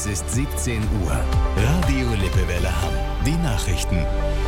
ist 17 Uhr. Radio Lippewelle Hamm. Die Nachrichten.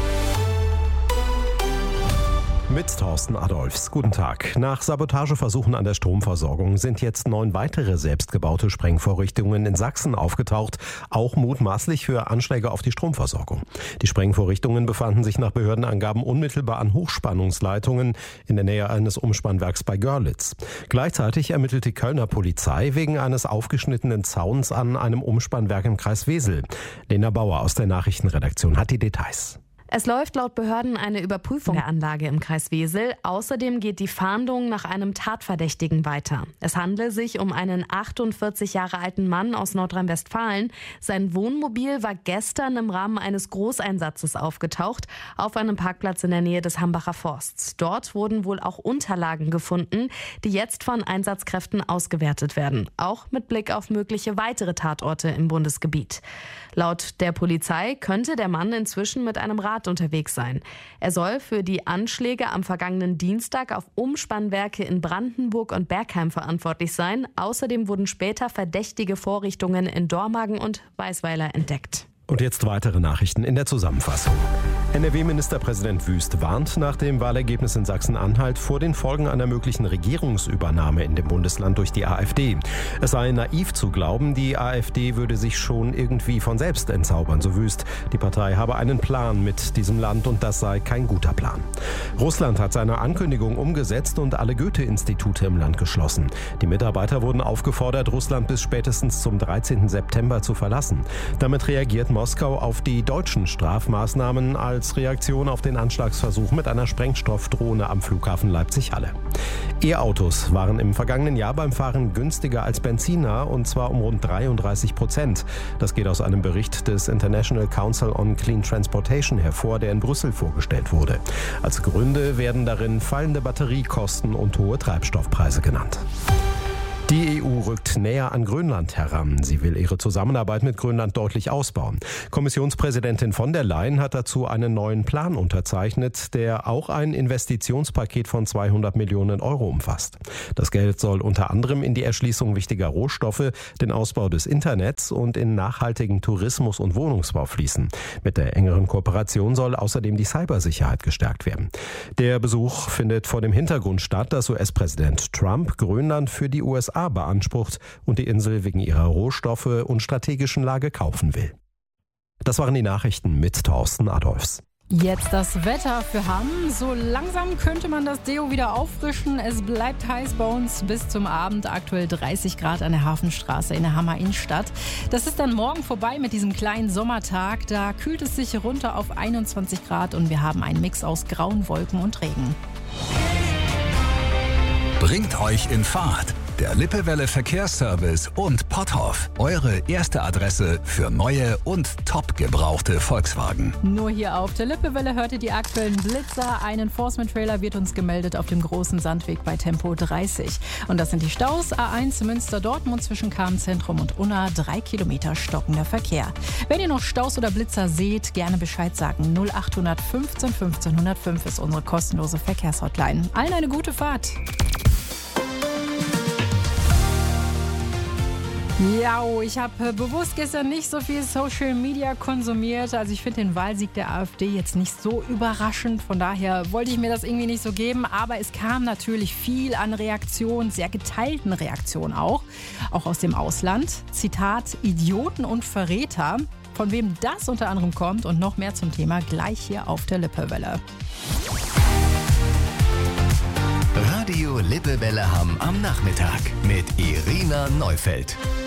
Mit Thorsten Adolphs. Guten Tag. Nach Sabotageversuchen an der Stromversorgung sind jetzt 9 weitere selbstgebaute Sprengvorrichtungen in Sachsen aufgetaucht, auch mutmaßlich für Anschläge auf die Stromversorgung. Die Sprengvorrichtungen befanden sich nach Behördenangaben unmittelbar an Hochspannungsleitungen in der Nähe eines Umspannwerks bei Görlitz. Gleichzeitig ermittelt die Kölner Polizei wegen eines aufgeschnittenen Zauns an einem Umspannwerk im Kreis Wesel. Lena Bauer aus der Nachrichtenredaktion hat die Details. Es läuft laut Behörden eine Überprüfung der Anlage im Kreis Wesel. Außerdem geht die Fahndung nach einem Tatverdächtigen weiter. Es handele sich um einen 48 Jahre alten Mann aus Nordrhein-Westfalen. Sein Wohnmobil war gestern im Rahmen eines Großeinsatzes aufgetaucht auf einem Parkplatz in der Nähe des Hambacher Forsts. Dort wurden wohl auch Unterlagen gefunden, die jetzt von Einsatzkräften ausgewertet werden. Auch mit Blick auf mögliche weitere Tatorte im Bundesgebiet. Laut der Polizei könnte der Mann inzwischen mit einem Rad unterwegs sein. Er soll für die Anschläge am vergangenen Dienstag auf Umspannwerke in Brandenburg und Bergheim verantwortlich sein. Außerdem wurden später verdächtige Vorrichtungen in Dormagen und Weißweiler entdeckt. Und jetzt weitere Nachrichten in der Zusammenfassung. NRW-Ministerpräsident Wüst warnt nach dem Wahlergebnis in Sachsen-Anhalt vor den Folgen einer möglichen Regierungsübernahme in dem Bundesland durch die AfD. Es sei naiv zu glauben, die AfD würde sich schon irgendwie von selbst entzaubern, so Wüst. Die Partei habe einen Plan mit diesem Land und das sei kein guter Plan. Russland hat seine Ankündigung umgesetzt und alle Goethe-Institute im Land geschlossen. Die Mitarbeiter wurden aufgefordert, Russland bis spätestens zum 13. September zu verlassen. Damit reagiert Moskau auf die deutschen Strafmaßnahmen als Reaktion auf den Anschlagsversuch mit einer Sprengstoffdrohne am Flughafen Leipzig-Halle. E-Autos waren im vergangenen Jahr beim Fahren günstiger als Benziner und zwar um rund 33%. Das geht aus einem Bericht des International Council on Clean Transportation hervor, der in Brüssel vorgestellt wurde. Als Gründe werden darin fallende Batteriekosten und hohe Treibstoffpreise genannt. Die EU rückt näher an Grönland heran. Sie will ihre Zusammenarbeit mit Grönland deutlich ausbauen. Kommissionspräsidentin von der Leyen hat dazu einen neuen Plan unterzeichnet, der auch ein Investitionspaket von 200 Millionen Euro umfasst. Das Geld soll unter anderem in die Erschließung wichtiger Rohstoffe, den Ausbau des Internets und in nachhaltigen Tourismus und Wohnungsbau fließen. Mit der engeren Kooperation soll außerdem die Cybersicherheit gestärkt werden. Der Besuch findet vor dem Hintergrund statt, dass US-Präsident Trump Grönland für die USA beansprucht und die Insel wegen ihrer Rohstoffe und strategischen Lage kaufen will. Das waren die Nachrichten mit Thorsten Adolphs. Jetzt das Wetter für Hamm. So langsam könnte man das Deo wieder auffrischen. Es bleibt heiß bei uns bis zum Abend. Aktuell 30 Grad an der Hafenstraße in der Hammer Innenstadt. Das ist dann morgen vorbei mit diesem kleinen Sommertag. Da kühlt es sich runter auf 21 Grad und wir haben einen Mix aus grauen Wolken und Regen. Bringt euch in Fahrt. Der Lippewelle Verkehrsservice und Potthoff. Eure erste Adresse für neue und top gebrauchte Volkswagen. Nur hier auf der Lippewelle hört ihr die aktuellen Blitzer. Ein Enforcement-Trailer wird uns gemeldet auf dem großen Sandweg bei Tempo 30. Und das sind die Staus. A1 Münster-Dortmund zwischen Kahn-Zentrum und Unna. 3 Kilometer stockender Verkehr. Wenn ihr noch Staus oder Blitzer seht, gerne Bescheid sagen. 0800 15 15 105 ist unsere kostenlose Verkehrshotline. Allen eine gute Fahrt. Ja, ich habe bewusst gestern nicht so viel Social Media konsumiert. Also ich finde den Wahlsieg der AfD jetzt nicht so überraschend. Von daher wollte ich mir das irgendwie nicht so geben. Aber es kam natürlich viel an Reaktionen, sehr geteilten Reaktionen auch aus dem Ausland. Zitat, Idioten und Verräter. Von wem das unter anderem kommt und noch mehr zum Thema gleich hier auf der Lippewelle. Radio Lippewelle Hamm am Nachmittag mit Irina Neufeld.